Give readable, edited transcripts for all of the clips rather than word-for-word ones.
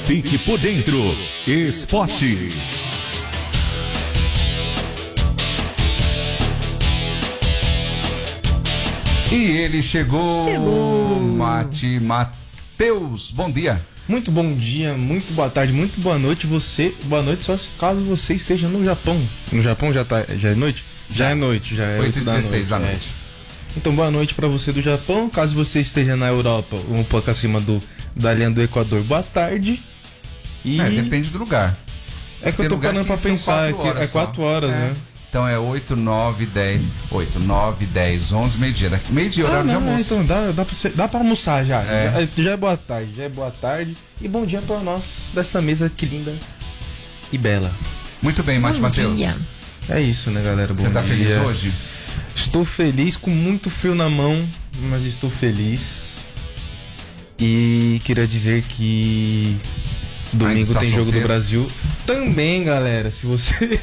Fique por dentro. Esporte. E ele chegou. Matheus, bom dia. Muito bom dia, muito boa tarde, muito boa noite. Boa noite só caso você esteja no Japão. No Japão já é noite? Já é noite, já é 8h16 da noite. Então boa noite pra você do Japão. Caso você esteja na Europa, um pouco acima da linha do Equador, boa tarde. E... depende do lugar. É que eu tô parando pra pensar, é 4 horas, né? Então é 8, 9, 10, 11, meio-dia. Meio-dia, horário de almoço. Então dá pra almoçar já. Já é boa tarde. E bom dia pra nós dessa mesa que linda e bela. Muito bem, Matheus. É isso, né, galera? Bom dia. Você tá feliz hoje? Estou feliz, com muito frio na mão, mas estou feliz. E queria dizer que domingo tem jogo do Brasil. Também, galera, se você...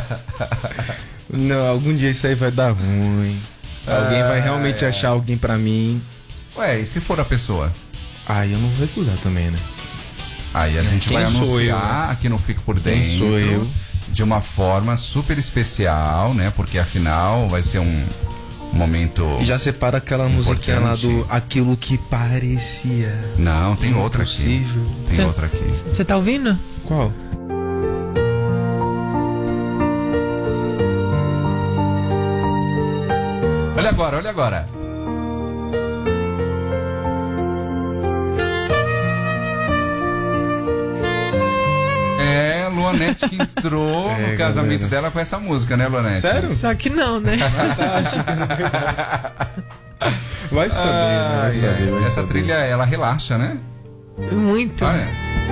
Não, algum dia isso aí vai dar ruim. Alguém vai realmente achar alguém pra mim. Ué, e se for a pessoa? Aí eu não vou recusar também, né? Aí a gente vai anunciar aqui no Fico por Dentro. Quem sou eu? De uma forma super especial, né? Porque afinal vai ser um momento. E já separa aquela musiquinha lá do Aquilo que Parecia. Não, tem outra aqui. Tem outra aqui. Você tá ouvindo? Qual? Olha agora. Luanete que entrou no casamento dela com essa música, né, Luanete? Sério? Só que não, né? Vai saber, Essa trilha, ela relaxa, né? Muito. Olha.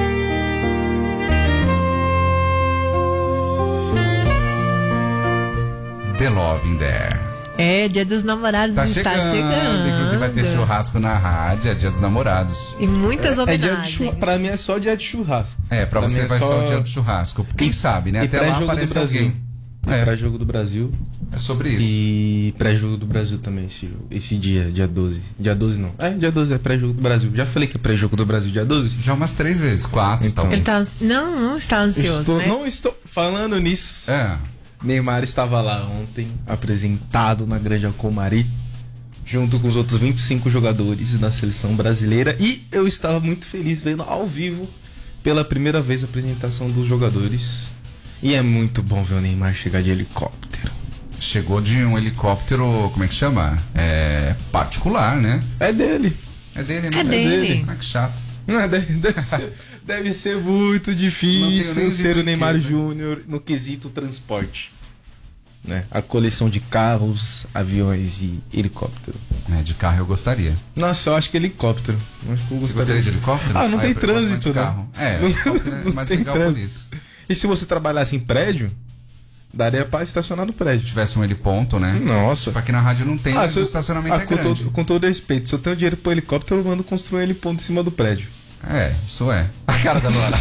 The Love in There. É, Dia dos Namorados está chegando. Inclusive vai ter churrasco na rádio, é Dia dos Namorados. E muitas homenagens. Pra mim é só dia de churrasco. Pra você vai só o dia do churrasco. Quem sabe, né? Até lá aparece alguém. Pré-jogo do Brasil. É sobre isso. E pré-jogo do Brasil também, esse dia 12. Dia 12 não. Dia 12 é pré-jogo do Brasil. Já falei que é pré-jogo do Brasil dia 12? Já umas 3 vezes, 4 então. Ele tá... Não está ansioso, né? Não estou falando nisso. Neymar estava lá ontem, apresentado na Grande Alcomari, junto com os outros 25 jogadores da seleção brasileira. E eu estava muito feliz vendo ao vivo, pela primeira vez, a apresentação dos jogadores. E é muito bom ver o Neymar chegar de helicóptero. Chegou de um helicóptero, como é que chama? Particular, né? É dele. É dele, né? É dele. Ah, que chato. Deve ser muito difícil ser o Neymar Júnior no quesito transporte, né? A coleção de carros, aviões e helicóptero. De carro eu gostaria. Nossa, eu acho que helicóptero. Você gostaria de helicóptero? Não tem trânsito, né? O helicóptero é mais legal por isso. E se você trabalhasse em prédio, daria pra estacionar no prédio. Se tivesse um heliponto, né? Nossa. Tipo, aqui na rádio não tem, mas o estacionamento é grande. Com todo respeito, se eu tenho dinheiro pro helicóptero, eu mando construir um heliponto em cima do prédio. Isso é. A cara da Luana.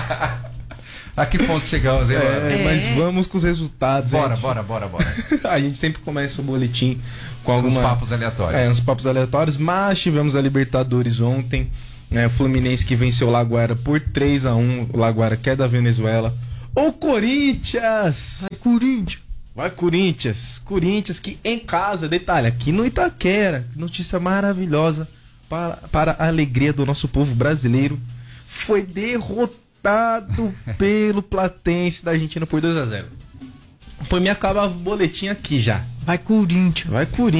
A que ponto chegamos, hein, Luana? Mas vamos com os resultados. Bora. A gente sempre começa o boletim com uns papos aleatórios. Uns papos aleatórios, mas tivemos a Libertadores ontem. O Fluminense que venceu o Laguara por 3-1. O Laguara que é da Venezuela. O Corinthians! Vai, Corinthians! Corinthians que em casa, detalhe, aqui no Itaquera. Notícia maravilhosa. Para a alegria do nosso povo brasileiro, foi derrotado pelo Platense da Argentina por 2-0. Por mim acaba o boletim aqui já. Vai Corinthians.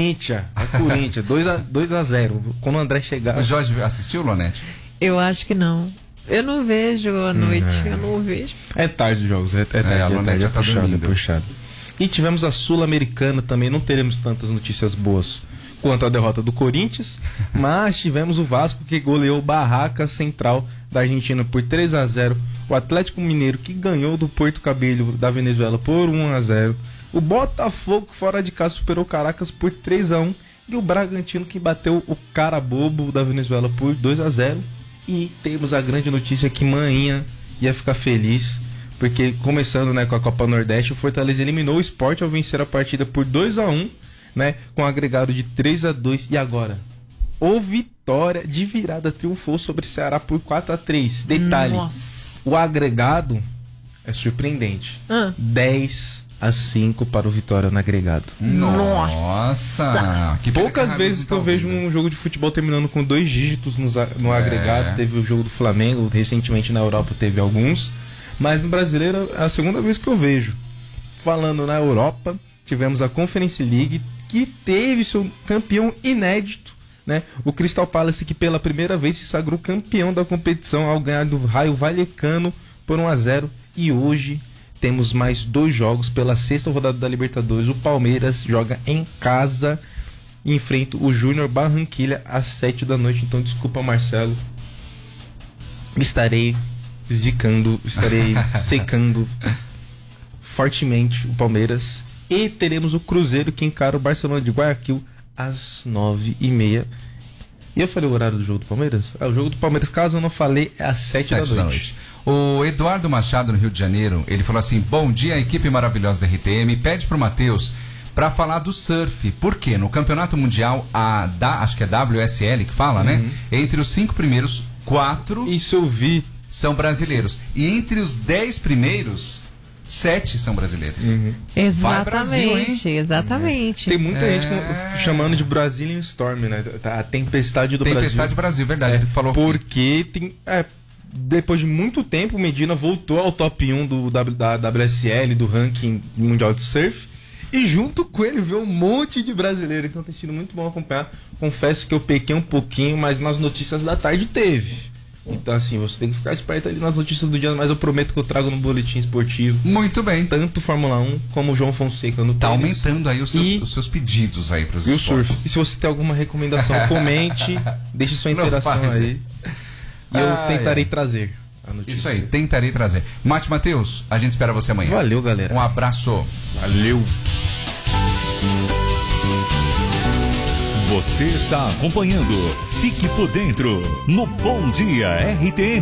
2-0. Quando o André chegar. O Jorge assistiu, Lonete? Eu acho que não. Eu não vejo à noite. Eu não vejo. É tarde os jogos. A Lonete já tá dormindo. Puxado. E tivemos a Sul-Americana também. Não teremos tantas notícias boas quanto a derrota do Corinthians, mas tivemos o Vasco que goleou o Barracas Central da Argentina por 3-0, o Atlético Mineiro que ganhou do Porto Cabello da Venezuela por 1-0, o Botafogo fora de casa superou o Caracas por 3-1 e o Bragantino que bateu o Carabobo da Venezuela por 2-0. E temos a grande notícia que manhã ia ficar feliz, porque começando, né, com a Copa Nordeste, o Fortaleza eliminou o Sport ao vencer a partida por 2-1, né, com um agregado de 3-2. E agora? O Vitória de virada triunfou sobre o Ceará por 4-3. Detalhe, Nossa. o agregado é surpreendente. 10-5 para o Vitória no agregado. Nossa! Que Poucas vezes que eu vejo um jogo de futebol terminando com 2 dígitos no agregado. Teve o jogo do Flamengo, recentemente na Europa teve alguns. Mas no Brasileiro é a segunda vez que eu vejo. Falando na Europa, tivemos a Conference League, que teve seu campeão inédito, né? O Crystal Palace, que pela primeira vez se sagrou campeão da competição ao ganhar do Raio Vallecano por 1-0. E hoje temos mais 2 jogos pela 6ª rodada da Libertadores. O Palmeiras joga em casa e enfrenta o Júnior Barranquilla às 7 da noite. Então, desculpa, Marcelo. Estarei secando fortemente o Palmeiras. E teremos o Cruzeiro, que encara o Barcelona de Guayaquil às 9h30. E eu falei o horário do jogo do Palmeiras? O jogo do Palmeiras, caso eu não falei, é às 7 da noite. O Eduardo Machado, no Rio de Janeiro, ele falou assim: bom dia, equipe maravilhosa da RTM. Pede pro Matheus para falar do surf. Por quê? No Campeonato Mundial, acho que é WSL que fala, né? Entre os 5 primeiros, 4 Isso eu vi. são brasileiros. E entre os 10 primeiros, 7 são brasileiros. Vai Brasil, hein? Exatamente. Tem muita gente chamando de Brazilian Storm, né? A tempestade do Brasil. Tempestade do Brasil, verdade. Ele falou porque tem... depois de muito tempo, o Medina voltou ao top 1 da WSL, do ranking mundial de surf. E junto com ele veio um monte de brasileiro. Então tem sido muito bom acompanhar. Confesso que eu pequei um pouquinho, mas nas notícias da tarde teve. Então assim, você tem que ficar esperto ali nas notícias do dia, mas eu prometo que eu trago no boletim esportivo. Muito bem. Tanto Fórmula 1 como o João Fonseca no Tá tênis. aumentando aí os seus pedidos aí pros E o esportes. surf. E se você tem alguma recomendação, comente, deixe sua interação aí. E eu tentarei trazer a notícia. Isso aí, tentarei trazer. Mate Matheus, a gente espera você amanhã. Valeu, galera. Um abraço. Valeu. Você está acompanhando Fique por Dentro no Bom Dia RTM.